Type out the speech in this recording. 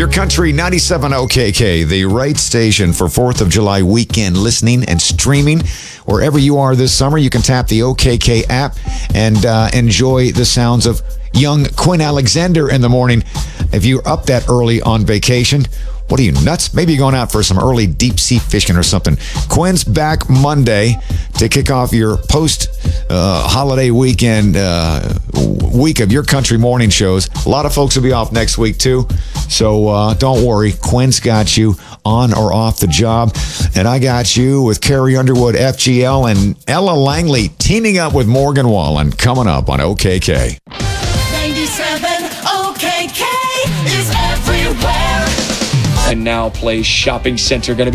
Your Country 97 OKK, the right station for 4th of July weekend listening and streaming. Wherever you are this summer, you can tap the OKK app and enjoy the sounds of young Quinn Alexander in the morning. If you're up that early on vacation, what are you, nuts? Maybe you're going out for some early deep sea fishing or something. Quinn's back Monday to kick off your post-holiday weekend week of Your Country morning shows. A lot of folks will be off next week, too. So don't worry. Quinn's got you on or off the job. And I got you with Carrie Underwood, FGL, and Ella Langley teaming up with Morgan Wallen coming up on OKK. 97 OKK is everywhere. And now Place Shopping Center going to be